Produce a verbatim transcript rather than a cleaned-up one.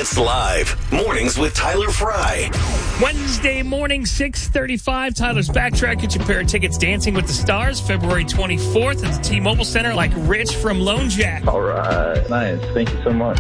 It's live. Mornings with Tyler Fry. Wednesday morning, six thirty-five. Tyler's Backtrack. Get your pair of tickets. Dancing with the Stars, February twenty-fourth at the T-Mobile Center, like Rich from Lone Jack. All right. Nice. Thank you so much.